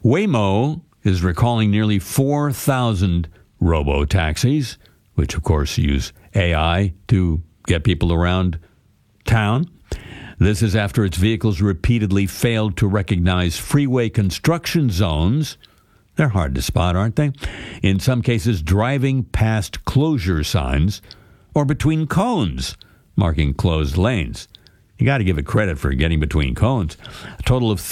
Waymo is recalling nearly 4,000 robo-taxis, which, of course, use AI to get people around town. This is after its vehicles repeatedly failed to recognize freeway construction zones. They're hard to spot, aren't they? In some cases, driving past closure signs or between cones, marking closed lanes. You got to give it credit for getting between cones. A total of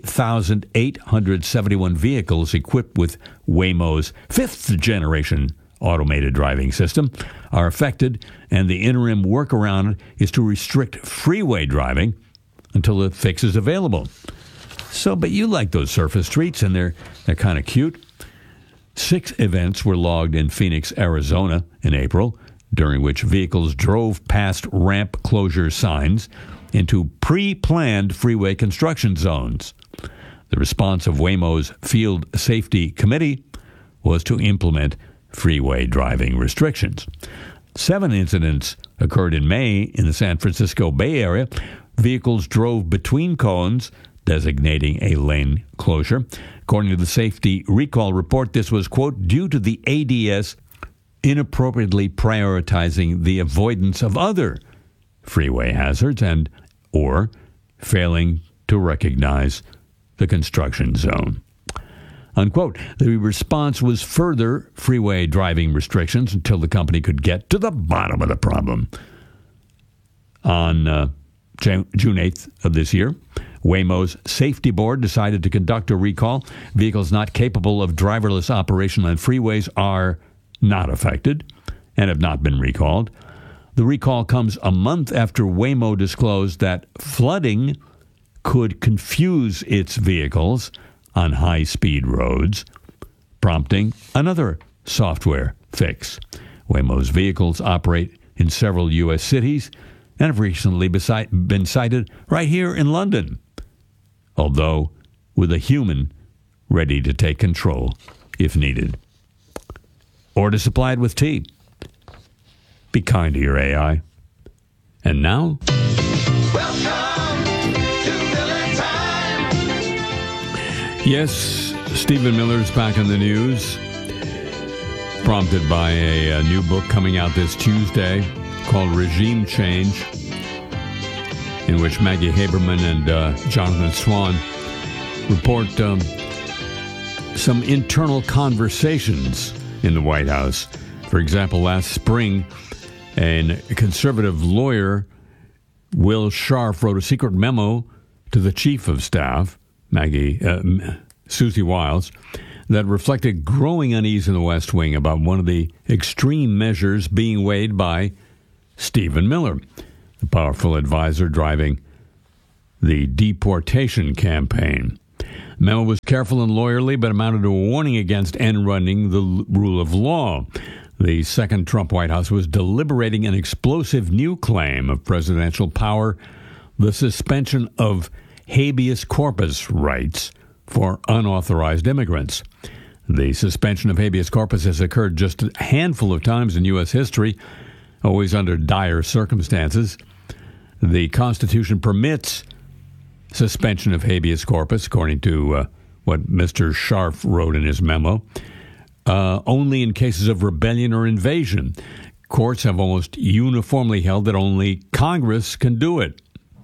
3,871 vehicles equipped with Waymo's fifth-generation automated driving system are affected, and the interim workaround is to restrict freeway driving until the fix is available. So, but you like those surface streets, and they're kind of cute. 6 events were logged in Phoenix, Arizona in April, during which vehicles drove past ramp closure signs into pre-planned freeway construction zones. The response of Waymo's Field Safety Committee was to implement freeway driving restrictions. 7 incidents occurred in May in the San Francisco Bay Area. Vehicles drove between cones, designating a lane closure. According to the Safety Recall Report, this was, quote, due to the ADS inappropriately prioritizing the avoidance of other freeway hazards and or failing to recognize the construction zone. Unquote. The response was further freeway driving restrictions until the company could get to the bottom of the problem. On June 8th of this year, Waymo's safety board decided to conduct a recall. Vehicles not capable of driverless operation on freeways are not affected and have not been recalled. The recall comes a month after Waymo disclosed that flooding could confuse its vehicles on high-speed roads, prompting another software fix. Waymo's vehicles operate in several U.S. cities and have recently been sighted right here in London, although with a human ready to take control if needed. Or to supply it with tea. Be kind to your AI. And now, Welcome to Miller Time. yes, Stephen Miller's back in the news, prompted by a new book coming out this Tuesday called Regime Change, in which Maggie Haberman and Jonathan Swan report some internal conversations in the White House. For example, last spring, a conservative lawyer, Will Scharf, wrote a secret memo to the chief of staff, Susie Wiles, that reflected growing unease in the West Wing about one of the extreme measures being weighed by Stephen Miller, the powerful advisor driving the deportation campaign. The memo was careful and lawyerly, but amounted to a warning against end-running the rule of law. The second Trump White House was deliberating an explosive new claim of presidential power, the suspension of habeas corpus rights for unauthorized immigrants. The suspension of habeas corpus has occurred just a handful of times in U.S. history, always under dire circumstances. The Constitution permits suspension of habeas corpus, according to what Mr. Scharf wrote in his memo, only in cases of rebellion or invasion. Courts have almost uniformly held that only Congress can do it.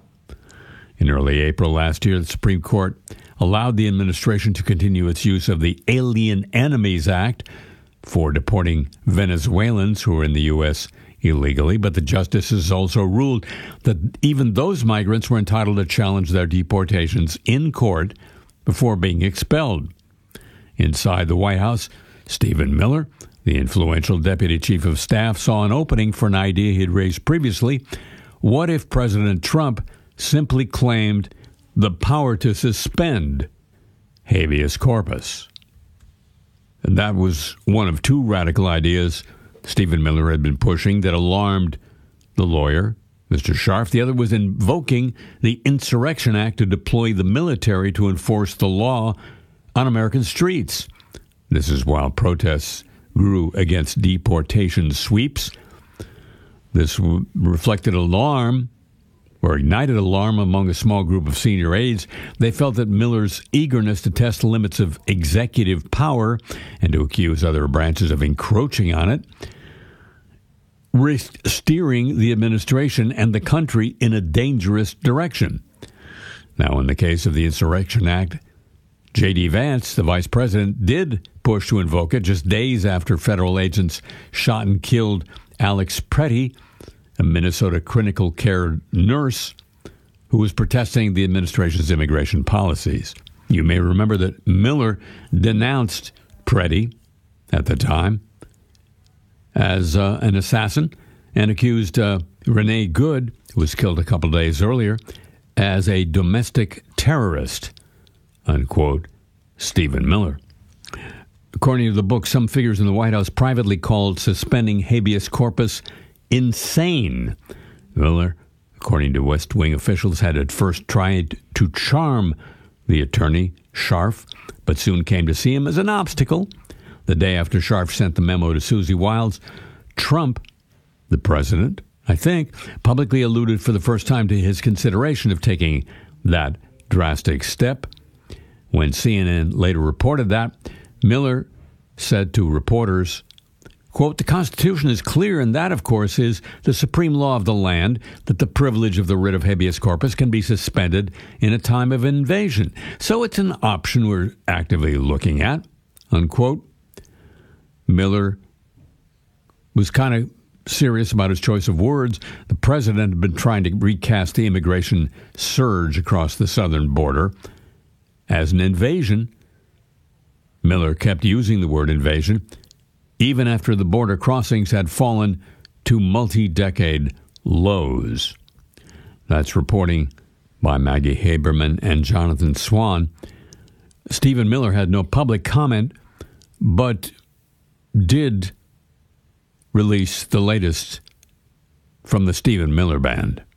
In early April last year, the Supreme Court allowed the administration to continue its use of the Alien Enemies Act for deporting Venezuelans who are in the U.S. illegally, but the justices also ruled that even those migrants were entitled to challenge their deportations in court before being expelled. Inside the White House, Stephen Miller, the influential deputy chief of staff, saw an opening for an idea he had raised previously. What if President Trump simply claimed the power to suspend habeas corpus? And that was one of 2 radical ideas Stephen Miller had been pushing that alarmed the lawyer, Mr. Scharf. The other was invoking the Insurrection Act to deploy the military to enforce the law on American streets. This is while protests grew against deportation sweeps. This reflected alarm or ignited alarm among a small group of senior aides. They felt that Miller's eagerness to test the limits of executive power and to accuse other branches of encroaching on it risked steering the administration and the country in a dangerous direction. Now, in the case of the Insurrection Act, J.D. Vance, the vice president, did push to invoke it just days after federal agents shot and killed Alex Pretty, a Minnesota critical care nurse who was protesting the administration's immigration policies. You may remember that Miller denounced Pretty at the time as an assassin and accused Renee Good, who was killed a couple days earlier, as a domestic terrorist, unquote, Stephen Miller. According to the book, some figures in the White House privately called suspending habeas corpus insane. Miller, according to West Wing officials, had at first tried to charm the attorney, Scharf, but soon came to see him as an obstacle. The day after Scharf sent the memo to Susie Wiles, Trump, the president, I think, publicly alluded for the first time to his consideration of taking that drastic step. When CNN later reported that, Miller said to reporters, quote, "The Constitution is clear, and that, of course, is the supreme law of the land, that the privilege of the writ of habeas corpus can be suspended in a time of invasion. So it's an option we're actively looking at," unquote. Miller was kind of serious about his choice of words. The president had been trying to recast the immigration surge across the southern border as an invasion. Miller kept using the word invasion even after the border crossings had fallen to multi-decade lows. That's reporting by Maggie Haberman and Jonathan Swan. Stephen Miller had no public comment, but did release the latest from the Stephen Miller Band.